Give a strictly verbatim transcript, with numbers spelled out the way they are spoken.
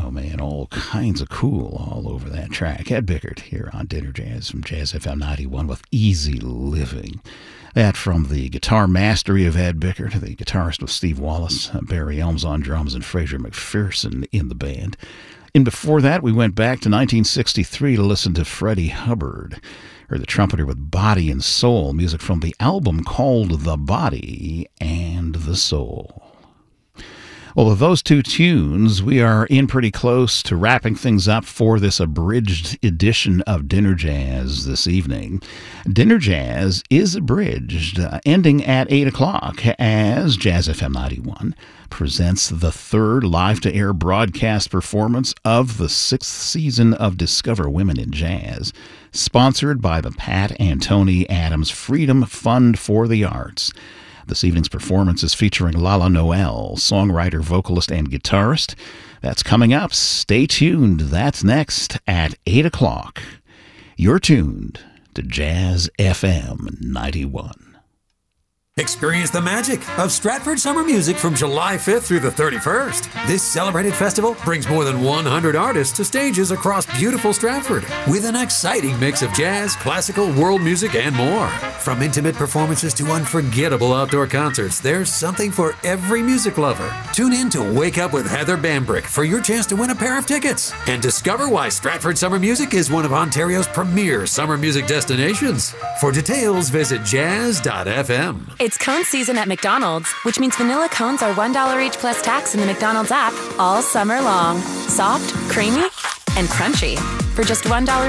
Oh, man, all kinds of cool all over that track. Ed Bickert here on Dinner Jazz from Jazz F M ninety-one with Easy Living. That from the guitar mastery of Ed Bickert, the guitarist with Steve Wallace, Barry Elms on drums, and Fraser McPherson in the band. And before that, we went back to nineteen sixty-three to listen to Freddie Hubbard, or the trumpeter with Body and Soul, music from the album called The Body and the Soul. Well, with those two tunes, we are in pretty close to wrapping things up for this abridged edition of Dinner Jazz this evening. Dinner Jazz is abridged, uh, ending at eight o'clock as Jazz F M ninety-one presents the third live-to-air broadcast performance of the sixth season of Discover Women in Jazz, sponsored by the Pat and Tony Adams Freedom Fund for the Arts. This evening's performance is featuring Lala Noel, songwriter, vocalist, and guitarist. That's coming up. Stay tuned. That's next at eight o'clock. You're tuned to Jazz F M ninety-one. Experience the magic of Stratford Summer Music from July fifth through the thirty-first. This celebrated festival brings more than one hundred artists to stages across beautiful Stratford with an exciting mix of jazz, classical, world music, and more. From intimate performances to unforgettable outdoor concerts, there's something for every music lover. Tune in to Wake Up with Heather Bambrick for your chance to win a pair of tickets and discover why Stratford Summer Music is one of Ontario's premier summer music destinations. For details, visit jazz dot f m. It's cone season at McDonald's, which means vanilla cones are one dollar each plus tax in the McDonald's app all summer long. Soft, creamy, and crunchy for just one dollar